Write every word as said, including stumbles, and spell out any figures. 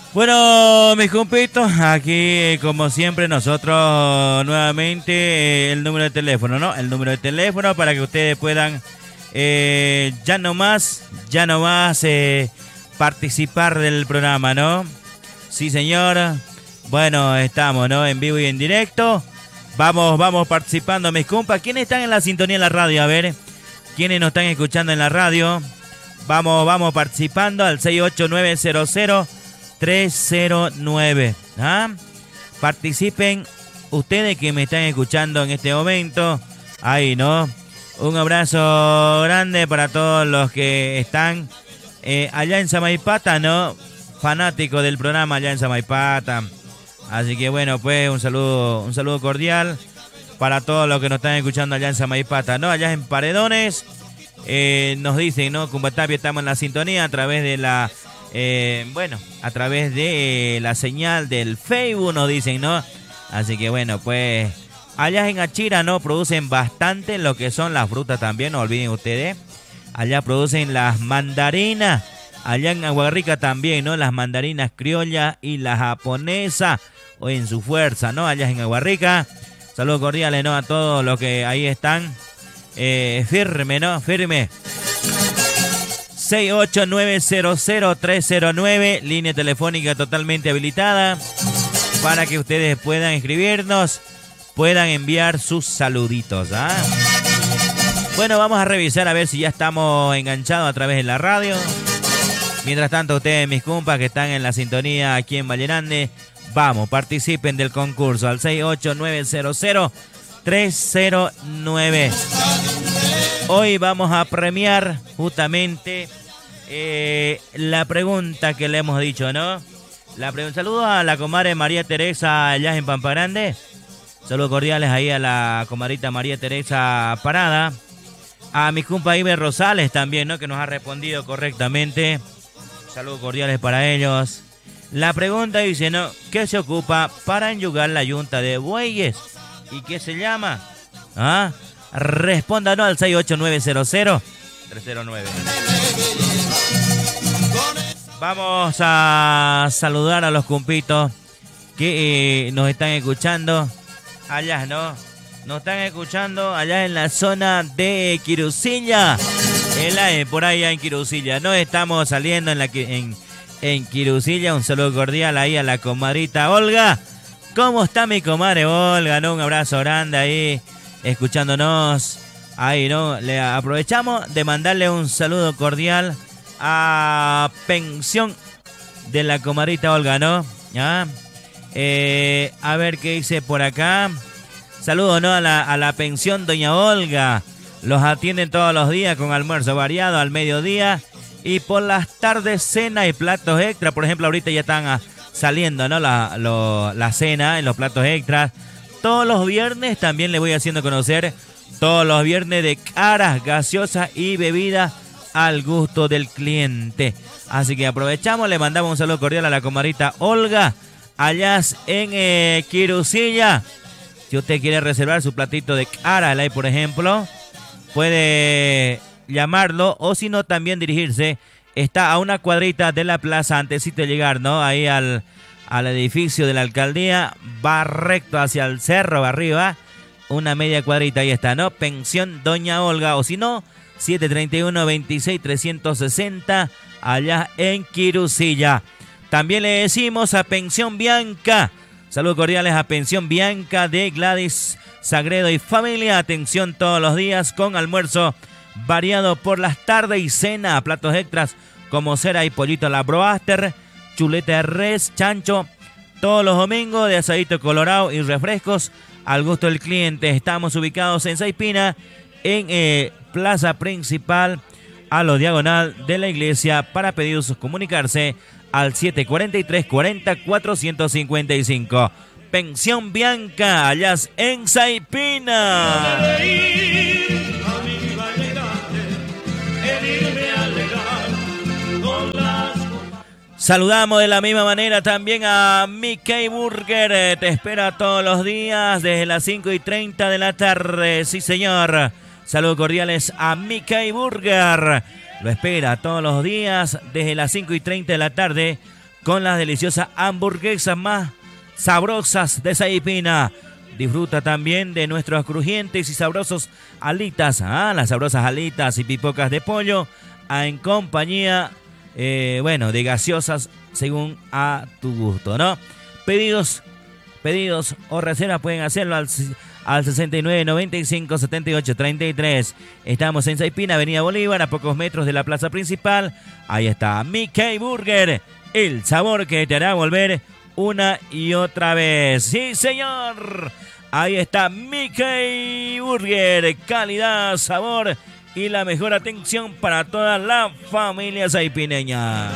Bueno, mis compitos, aquí como siempre nosotros nuevamente el número de teléfono, ¿no? El número de teléfono para que ustedes puedan eh, ya no más, ya no más eh, participar del programa, ¿no? Sí, señor. Bueno, estamos, ¿no? En vivo y en directo. Vamos, vamos participando, mis compas. ¿Quiénes están en la sintonía en la radio? A ver, ¿quiénes nos están escuchando en la radio? Vamos, vamos participando al seis ocho nueve cero cero tres cero nueve. ¿Ah? Participen ustedes que me están escuchando en este momento. Ahí, ¿no? Un abrazo grande para todos los que están eh, allá en Samaipata, ¿no? Fanáticos del programa allá en Samaipata. Así que bueno, pues un saludo, un saludo cordial para todos los que nos están escuchando allá en Samaipata, ¿no? Allá en Paredones, eh, nos dicen, ¿no? Cumbatapia, estamos en la sintonía a través de la, eh, bueno, a través de la señal del Facebook, nos dicen, ¿no? Así que bueno, pues allá en Achira, ¿no? Producen bastante lo que son las frutas también, no olviden ustedes. Allá producen las mandarinas. Allá en Aguarrica también, ¿no? Las mandarinas criollas y las japonesas, o en su fuerza, ¿no? Allá en Aguarrica. Saludos cordiales, ¿no? A todos los que ahí están. Eh, firme, ¿no? Firme. seis ocho nueve cero cero tres cero nueve, línea telefónica totalmente habilitada para que ustedes puedan escribirnos, puedan enviar sus saluditos, ¿ah? Bueno, vamos a revisar a ver si ya estamos enganchados a través de la radio. Mientras tanto, ustedes, mis compas que están en la sintonía aquí en Vallenande, vamos, participen del concurso al seis ocho nueve cero cero tres cero nueve. Hoy vamos a premiar justamente eh, la pregunta que le hemos dicho, ¿no? La pregunta. Saludos a la comadre María Teresa allá en Pampa Grande. Saludos cordiales ahí a la comadrita María Teresa Parada. A mi compa Iber Rosales también, ¿no? Que nos ha respondido correctamente. Saludos cordiales para ellos. La pregunta dice, ¿no? ¿Qué se ocupa para enyugar la yunta de bueyes? ¿Y qué se llama? ¿Ah? Respóndanos al seis ocho nueve cero cero tres cero nueve. Vamos a saludar a los compitos que eh, nos están escuchando allá, ¿no? Nos están escuchando allá en la zona de Quirusilla. En la, por allá en Quirusilla. No estamos saliendo en, la, en, en Quirusilla. Un saludo cordial ahí a la comadrita Olga. ¿Cómo está mi comadre Olga? ¿No? Un abrazo grande ahí, escuchándonos. Ahí, ¿no? Le aprovechamos de mandarle un saludo cordial a pensión de la comadrita Olga, ¿no? ¿Ah? Eh, a ver qué dice por acá. Saludos, ¿no? A la, a la pensión doña Olga. Los atienden todos los días con almuerzo variado al mediodía y por las tardes cena y platos extra. Por ejemplo, ahorita ya están a, saliendo, ¿no? La, lo, la cena en los platos extras. Todos los viernes también le voy haciendo conocer todos los viernes de caras, gaseosas y bebidas al gusto del cliente. Así que aprovechamos, le mandamos un saludo cordial a la comadrita Olga allá en eh, Quirusilla. Si usted quiere reservar su platito de cara, por ejemplo, puede llamarlo o si no también dirigirse. Está a una cuadrita de la plaza antesito de llegar, ¿no? Ahí al, al edificio de la alcaldía. Va recto hacia el cerro, va arriba. Una media cuadrita, ahí está, ¿no? Pensión Doña Olga. O si no, siete treinta y uno veintiséis trescientos sesenta allá en Quirusilla. También le decimos a Pensión Bianca. Saludos cordiales a Pensión Bianca de Gladys Sagredo y familia. Atención todos los días con almuerzo variado por las tardes y cena. Platos extras como cera y pollito a la broaster, chuleta de res, chancho. Todos los domingos de asadito colorado y refrescos al gusto del cliente. Estamos ubicados en Saipina, en eh, Plaza Principal, a lo diagonal de la iglesia. Para pedidos comunicarse al siete cuatro tres cuarenta cuatrocientos cincuenta y cinco. Pensión Bianca, allá en Saipina. Saludamos de la misma manera también a Mickey Burger. Te espera todos los días desde las cinco y treinta de la tarde. Sí, señor. Saludos cordiales a Mickey Burger. Lo espera todos los días desde las cinco y treinta de la tarde con las deliciosas hamburguesas más sabrosas de Saipina. Disfruta también de nuestros crujientes y sabrosos alitas, ah, las sabrosas alitas y pipocas de pollo, ah, en compañía, eh, bueno, de gaseosas según a tu gusto, ¿no? Pedidos, pedidos o reservas pueden hacerlo al, al sesenta y nueve noventa y cinco setenta y ocho treinta y tres. Estamos en Saipina, Avenida Bolívar, a pocos metros de la plaza principal. Ahí está Mickey Burger, el sabor que te hará volver una y otra vez. ¡Sí, señor! Ahí está Mickey Burger. Calidad, sabor y la mejor atención para toda la familia saipineña.